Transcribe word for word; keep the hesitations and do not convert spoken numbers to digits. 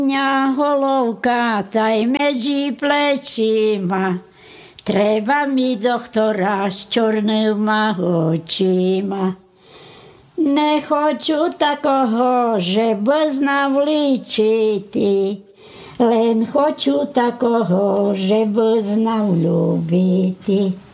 Mňa holovka taj medzi plečima, treba mi doktora s čornýma očima. Nechoču takoho, že by ličiti, len choču takoho, že by znal ľúbiti.